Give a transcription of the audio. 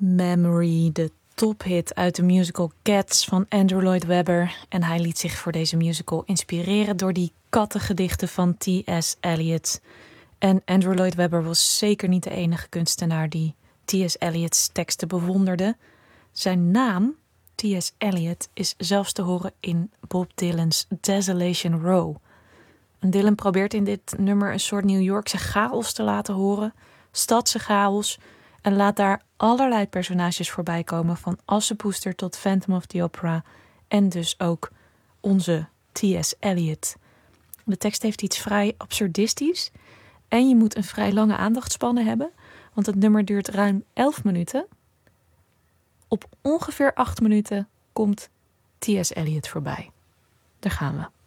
Memory, de tophit uit de musical Cats van Andrew Lloyd Webber. En hij liet zich voor deze musical inspireren door die kattengedichten van T.S. Eliot. En Andrew Lloyd Webber was zeker niet de enige kunstenaar die T.S. Eliot's teksten bewonderde. Zijn naam, T.S. Eliot, is zelfs te horen in Bob Dylan's Desolation Row. En Dylan probeert in dit nummer een soort New Yorkse chaos te laten horen, stadse chaos, en laat daar allerlei personages voorbij komen, van Assepoester tot Phantom of the Opera en dus ook onze T.S. Eliot. De tekst heeft iets vrij absurdistisch en je moet een vrij lange aandachtspannen hebben, want het nummer duurt ruim 11 minuten. Op ongeveer 8 minuten komt T.S. Eliot voorbij. Daar gaan we.